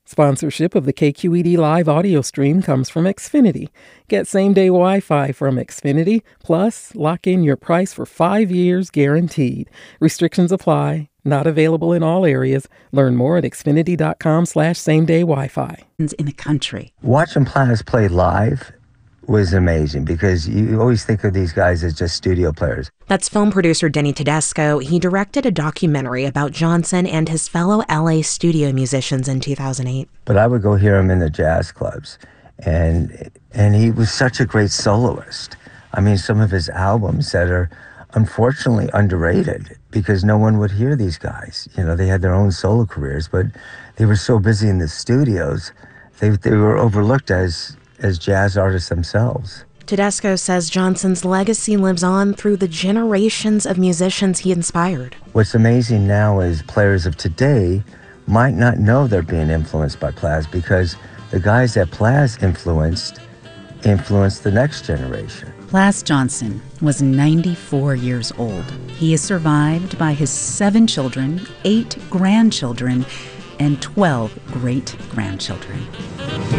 Sponsorship of the KQED Live audio stream comes from Xfinity. Get same-day Wi-Fi from Xfinity, plus lock in your price for 5 years guaranteed. Restrictions apply. Not available in all areas. Learn more at xfinity.com/same-day Wi-Fi. In the country. Watching Plas play live was amazing because you always think of these guys as just studio players. That's film producer Denny Tedesco. He directed a documentary about Johnson and his fellow LA studio musicians in 2008. But I would go hear him in the jazz clubs, and he was such a great soloist. I mean, some of his albums that are unfortunately underrated because no one would hear these guys. You know, they had their own solo careers, but they were so busy in the studios, they were overlooked as jazz artists themselves. Tedesco says Johnson's legacy lives on through the generations of musicians he inspired. What's amazing now is players of today might not know they're being influenced by Plas because the guys that Plas influenced the next generation. Plas Johnson was 94 years old. He is survived by his 7 children, 8 grandchildren, and 12 great-grandchildren.